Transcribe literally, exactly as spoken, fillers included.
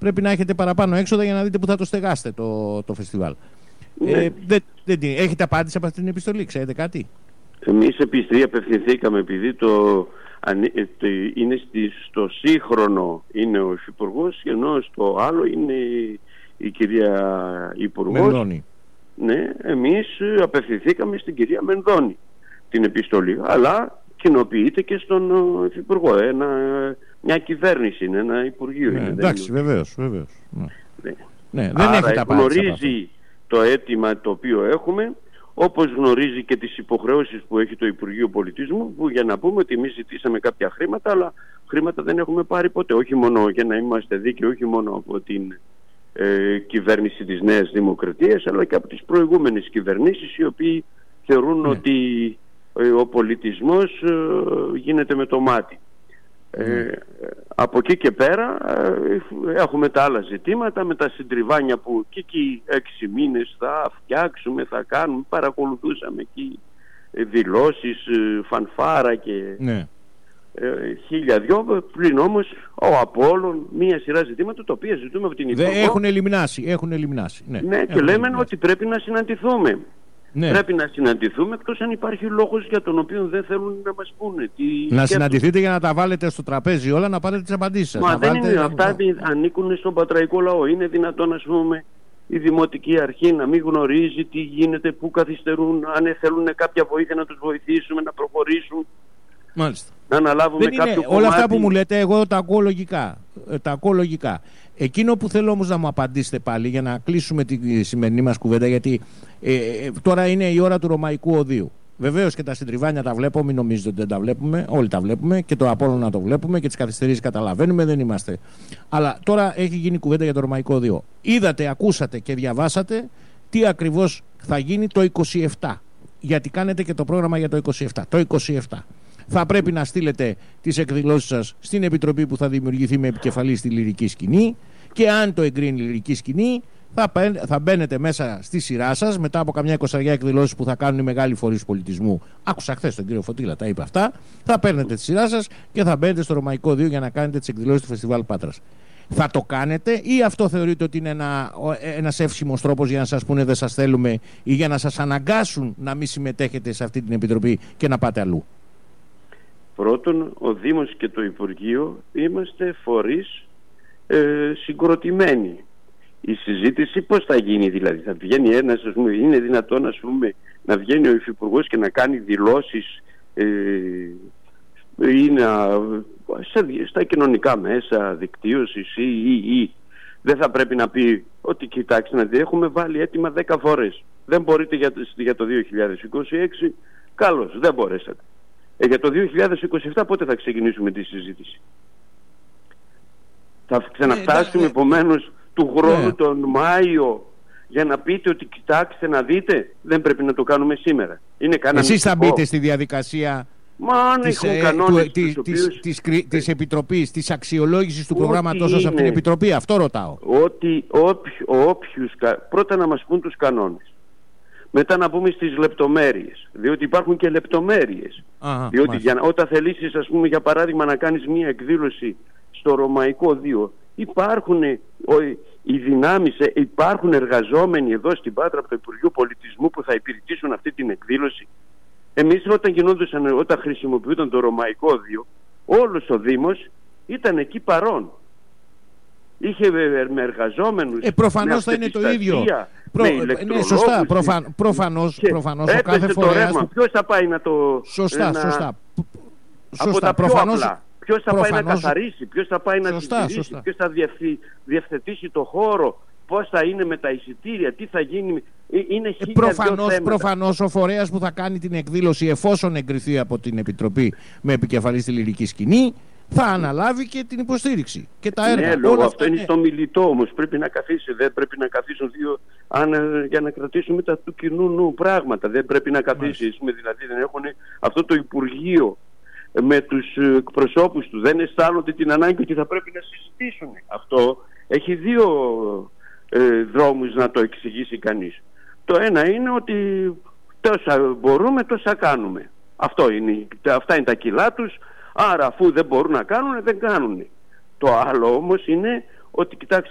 πρέπει να έχετε παραπάνω έξοδα για να δείτε που θα το στεγάσετε το, το φεστιβάλ. Ναι. Ε, δεν, δεν, έχετε απάντηση από αυτή την επιστολή, ξέρετε κάτι? Εμείς επειδή απευθυνθήκαμε, επειδή το, το είναι στο σύγχρονο είναι ο Υφυπουργός, ενώ στο άλλο είναι η κυρία Υπουργός. Μενδώνη. Ναι, εμείς απευθυνθήκαμε στην κυρία Μενδώνη την επιστολή, αλλά κοινοποιείται και στον Υφυπουργό. Ένα, μια κυβέρνηση είναι, ένα Υπουργείο. Ναι, είναι, εντάξει, είναι... βεβαίως, βεβαίως. Ναι. Ναι. Ναι, δεν άρα έχετε γνωρίζει το αίτημα το οποίο έχουμε, όπως γνωρίζει και τις υποχρεώσεις που έχει το Υπουργείο Πολιτισμού, που για να πούμε ότι εμείς ζητήσαμε κάποια χρήματα, αλλά χρήματα δεν έχουμε πάρει ποτέ. Όχι μόνο, για να είμαστε δίκαιοι, όχι μόνο από την ε, κυβέρνηση της Νέας Δημοκρατίας, αλλά και από τις προηγούμενες κυβερνήσεις, οι οποίοι θεωρούν ναι. ότι ε, ο πολιτισμός ε, γίνεται με το μάτι. Ε, από εκεί και πέρα ε, έχουμε τα άλλα ζητήματα με τα συντριβάνια που και εκεί έξι μήνες θα φτιάξουμε, θα κάνουμε, παρακολουθούσαμε εκεί ε, δηλώσεις, ε, φανφάρα και ναι. ε, χίλια δυο, πλην όμως ο Απόλλων, μία σειρά ζητήματα τα οποία ζητούμε από την Υπουργό. Έχουν ελιμνάσει, έχουν ελιμνάσει. Ναι, ναι και λέμε ελιμνάσει. Ότι πρέπει να συναντηθούμε. Ναι. Πρέπει να συναντηθούμε, εκτός αν υπάρχει λόγος για τον οποίο δεν θέλουν να μας πούνε. Τι να σκέφτονται. Συναντηθείτε για να τα βάλετε στο τραπέζι όλα, να πάρετε τις απαντήσεις σας. Μα να δεν βάλετε... είναι, αυτά ανήκουν στον πατραϊκό λαό. Είναι δυνατόν, ας πούμε, η Δημοτική Αρχή να μην γνωρίζει τι γίνεται, πού καθυστερούν, αν θέλουν κάποια βοήθεια να τους βοηθήσουμε να προχωρήσουν. Μάλιστα. Να αναλάβουμε δεν κάποιο είναι, κομμάτι. Όλα αυτά που μου λέτε, εγώ τα ακούω λογικά. Τα ακούω λογικά. Εκείνο που θέλω όμως να μου απαντήσετε πάλι για να κλείσουμε τη σημερινή μας κουβέντα, γιατί ε, ε, τώρα είναι η ώρα του Ρωμαϊκού Οδείου. Βεβαίως και τα συντριβάνια τα βλέπω, μην νομίζετε ότι δεν τα βλέπουμε. Όλοι τα βλέπουμε και το Απόλλωνα το βλέπουμε και τις καθυστερήσεις καταλαβαίνουμε, δεν είμαστε. Αλλά τώρα έχει γίνει κουβέντα για το Ρωμαϊκό Οδείο. Είδατε, ακούσατε και διαβάσατε τι ακριβώς θα γίνει το είκοσι επτά. Γιατί κάνετε και το πρόγραμμα για το είκοσι επτά. Το είκοσι επτά. Θα πρέπει να στείλετε τις εκδηλώσεις σας στην επιτροπή που θα δημιουργηθεί με επικεφαλή στη Λυρική Σκηνή, και αν το εγκρίνει η Λυρική Σκηνή θα, θα μπαίνετε μέσα στη σειρά σας μετά από καμιά εικοσαριά εκδηλώσεις που θα κάνουν οι μεγάλοι φορείς πολιτισμού. Άκουσα χθες τον κύριο Φωτήλα, τα είπε αυτά. Θα παίρνετε τη σειρά σας και θα μπαίνετε στο Ρωμαϊκό Οδείο για να κάνετε τις εκδηλώσεις του Φεστιβάλ Πάτρας. Θα το κάνετε ή αυτό θεωρείτε ότι είναι ένα, ένας εύσημος τρόπος για να σας πούνε δεν σας θέλουμε ή για να σας αναγκάσουν να μην συμμετέχετε σε αυτή την επιτροπή και να πάτε αλλού? Πρώτον, ο Δήμος και το Υπουργείο είμαστε φορείς ε, συγκροτημένοι. Η συζήτηση πώς θα γίνει, δηλαδή θα βγαίνει ένας, ας πούμε, είναι δυνατόν, ας πούμε, να βγαίνει ο Υφυπουργός και να κάνει δηλώσεις ε, ή να, στα, στα κοινωνικά μέσα δικτύωσης ή, ή, ή δεν θα πρέπει να πει ότι κοιτάξτε να δει, έχουμε βάλει έτοιμα δέκα φορές, δεν μπορείτε για, για το δύο χιλιάδες είκοσι έξι, καλώς, δεν μπορέσατε. Ε, για το δύο χιλιάδες είκοσι επτά πότε θα ξεκινήσουμε τη συζήτηση? Θα ξαναφτάσουμε ε, επομένως του χρόνου ναι. τον Μάιο για να πείτε ότι κοιτάξτε να δείτε, δεν πρέπει να το κάνουμε σήμερα. Είναι Εσείς θα μπείτε στη διαδικασία Μα, της, ε, του, της, οποίους... της, της, της Επιτροπής, της αξιολόγησης του προγράμματός σας από την Επιτροπή, αυτό ρωτάω. Ότι όποι, όποιους, πρώτα να μας πούν τους κανόνες. Μετά να πούμε στις λεπτομέρειες, διότι υπάρχουν και λεπτομέρειες. Αχα, διότι για, όταν θελήσεις, ας πούμε, για παράδειγμα να κάνεις μία εκδήλωση στο Ρωμαϊκό Οδείο, υπάρχουν οι δυνάμεις, υπάρχουν εργαζόμενοι εδώ στην Πάτρα από το Υπουργείο Πολιτισμού που θα υπηρετήσουν αυτή την εκδήλωση. Εμείς όταν γινόντουσαν, όταν χρησιμοποιούνταν το Ρωμαϊκό Οδείο, όλος ο Δήμος ήταν εκεί παρόν. Είχε με εργαζόμενους. Ε, προφανώς θα είναι το ίδιο. Προ... Ναι, σωστά. Προφαν... Προφανώς, προφανώς ο κάθε φορέας. Που... Ποιος θα πάει να το. Σωστά, να... σωστά. Από τα προφανώς... πιο απλά. Ποιος θα προφανώς... πάει να καθαρίσει, ποιος θα πάει να συντηρήσει, ποιος θα διευθυ... διευθετήσει το χώρο, πώς θα είναι με τα εισιτήρια, τι θα γίνει. Είναι χίλια ε, προφανώς, προφανώς ο φορέας που θα κάνει την εκδήλωση, εφόσον εγκριθεί από την Επιτροπή με επικεφαλή στη Λυρική Σκηνή, θα αναλάβει και την υποστήριξη και τα έργα. Ναι, λόγω αυτό είναι στο μιλητό όμως. Πρέπει να καθίσει. Δεν πρέπει να καθίσουν δύο αν, για να κρατήσουμε τα του κοινού νου πράγματα. Δεν πρέπει να καθίσει. Δηλαδή δεν έχουν αυτό το Υπουργείο με τους εκπροσώπους του. Δεν αισθάνονται την ανάγκη ότι θα πρέπει να συζητήσουν. Αυτό έχει δύο ε, δρόμους να το εξηγήσει κανείς. Το ένα είναι ότι τόσα μπορούμε, τόσα κάνουμε. Αυτό είναι, αυτά είναι τα κιλά τους. Άρα αφού δεν μπορούν να κάνουν, δεν κάνουν. Το άλλο όμως είναι ότι κοιτάξτε